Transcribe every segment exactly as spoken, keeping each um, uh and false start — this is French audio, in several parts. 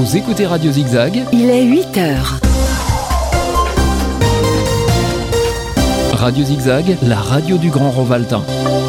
Vous écoutez Radio Zigzag. Il est huit heures. Radio Zigzag, la radio du Grand Rovaltain.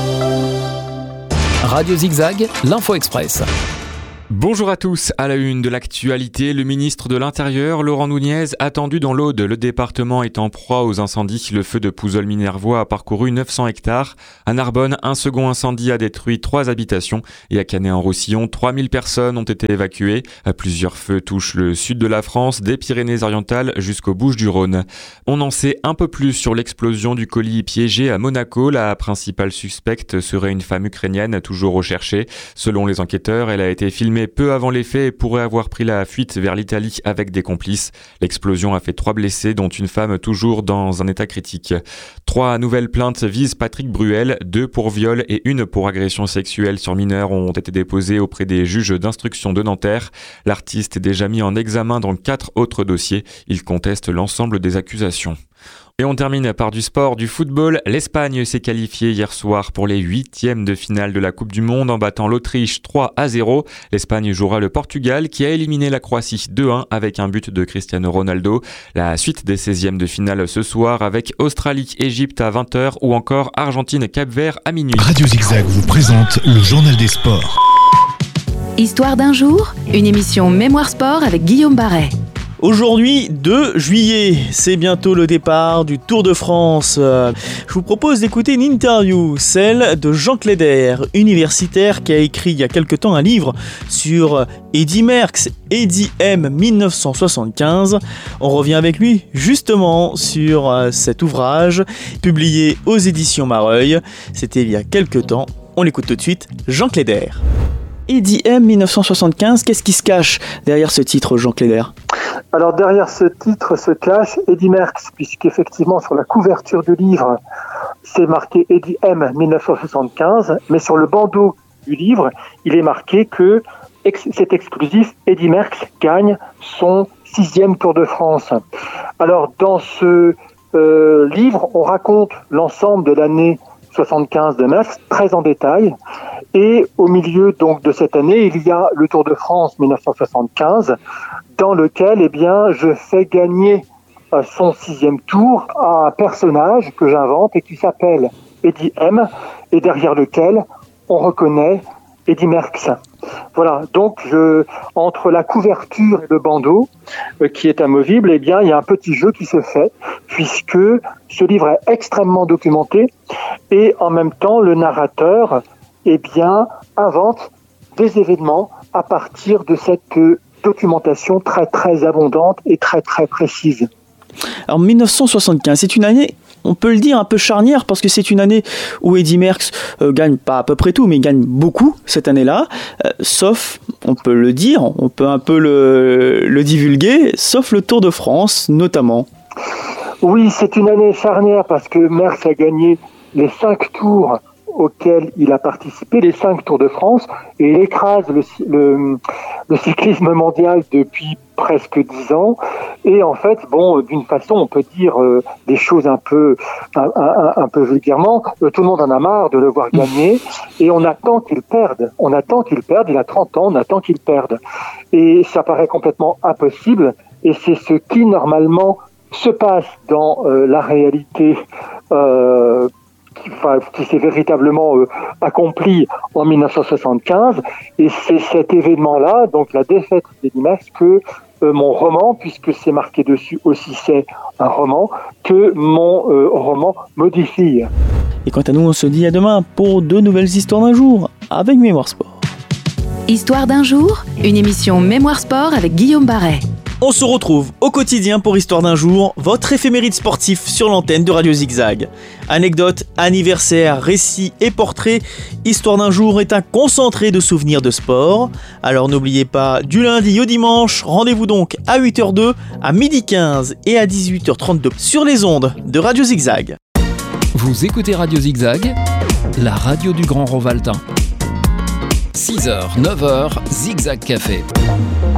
Radio Zigzag, l'Info Express. Bonjour à tous, à la une de l'actualité, le ministre de l'Intérieur, Laurent Nunez, attendu dans l'Aude. Le département est en proie aux incendies. Le feu de Pouzols-Minervois a parcouru neuf cents hectares. À Narbonne, un second incendie a détruit trois habitations. Et à Canet-en-Roussillon, trois mille personnes ont été évacuées. Plusieurs feux touchent le sud de la France, des Pyrénées-Orientales jusqu'aux Bouches-du-Rhône. On en sait un peu plus sur l'explosion du colis piégé à Monaco. La principale suspecte serait une femme ukrainienne, toujours recherchée. Selon les enquêteurs, elle a été filmée peu avant les faits et pourrait avoir pris la fuite vers l'Italie avec des complices. L'explosion a fait trois blessés, dont une femme toujours dans un état critique. Trois nouvelles plaintes visent Patrick Bruel, deux pour viol et une pour agression sexuelle sur mineurs ont été déposées auprès des juges d'instruction de Nanterre. L'artiste est déjà mis en examen dans quatre autres dossiers. Il conteste l'ensemble des accusations. Et on termine par du sport, du football. L'Espagne s'est qualifiée hier soir pour les huitièmes de finale de la Coupe du Monde en battant l'Autriche trois à zéro. L'Espagne jouera le Portugal qui a éliminé la Croatie deux un avec un but de Cristiano Ronaldo. La suite des seizièmes de finale ce soir avec Australie-Égypte à vingt heures ou encore Argentine-Cap-Vert à minuit. Radio Zigzag vous présente le journal des sports. Histoire d'un jour, une émission Mémoire Sport avec Guillaume Barret. Aujourd'hui, deux juillet, c'est bientôt le départ du Tour de France. Je vous propose d'écouter une interview, celle de Jean Cléder, universitaire qui a écrit il y a quelque temps un livre sur Eddy Merckx, Eddy M dix-neuf cent soixante-quinze. On revient avec lui justement sur cet ouvrage publié aux éditions Mareuil. C'était il y a quelque temps. On l'écoute tout de suite, Jean Cléder. Eddy M dix-neuf cent soixante-quinze, qu'est-ce qui se cache derrière ce titre, Jean Cléder ? Alors derrière ce titre se cache Eddy Merckx, puisqu'effectivement sur la couverture du livre, c'est marqué Eddy M dix-neuf cent soixante-quinze, mais sur le bandeau du livre, il est marqué que ex- c'est exclusif, Eddy Merckx gagne son sixième Tour de France. Alors dans ce euh, livre, on raconte l'ensemble de l'année soixante-quinze de Merckx, très en détail. Et au milieu donc de cette année, il y a le Tour de France dix-neuf cent soixante-quinze, dans lequel eh bien, je fais gagner euh, son sixième tour à un personnage que j'invente et qui s'appelle Eddy M, et derrière lequel on reconnaît Eddy Merckx. Voilà, donc je, entre la couverture et le bandeau, euh, qui est amovible, eh bien, il y a un petit jeu qui se fait, puisque ce livre est extrêmement documenté, et en même temps, le narrateur eh bien, invente des événements à partir de cette euh, documentation très très abondante et très très précise. Alors dix-neuf cent soixante-quinze, c'est une année, on peut le dire, un peu charnière, parce que c'est une année où Eddy Merckx euh, gagne pas à peu près tout, mais gagne beaucoup cette année-là, euh, sauf, on peut le dire, on peut un peu le, le divulguer, sauf le Tour de France notamment. Oui, c'est une année charnière parce que Merckx a gagné les cinq tours auquel il a participé, les cinq Tours de France, et il écrase le, le, le cyclisme mondial depuis presque dix ans. Et en fait, bon, d'une façon, on peut dire euh, des choses un peu, un, un, un peu vulgairement. Euh, tout le monde en a marre de le voir gagner, et on attend qu'il perde. On attend qu'il perde. Il a trente ans, on attend qu'il perde. Et ça paraît complètement impossible. Et c'est ce qui normalement se passe dans euh, la réalité. Euh, Qui, enfin, qui s'est véritablement euh, accompli en dix-neuf cent soixante-quinze, et c'est cet événement-là, donc la défaite d'Eddy Merckx, que euh, mon roman, puisque c'est marqué dessus aussi c'est un roman, que mon euh, roman modifie. Et quant à nous, on se dit à demain pour deux nouvelles histoires d'un jour avec Mémoire Sport. Histoire d'un jour, une émission Mémoire Sport avec Guillaume Barret. On se retrouve au quotidien pour Histoire d'un jour, votre éphéméride sportif sur l'antenne de Radio Zigzag. Anecdotes, anniversaires, récits et portraits, Histoire d'un jour est un concentré de souvenirs de sport. Alors n'oubliez pas, du lundi au dimanche, rendez-vous donc à huit heures zéro deux, à midi quinze et à dix-huit heures trente-deux sur les ondes de Radio Zigzag. Vous écoutez Radio Zigzag, la radio du Grand Rovaltain. six heures, neuf heures, Zigzag Café.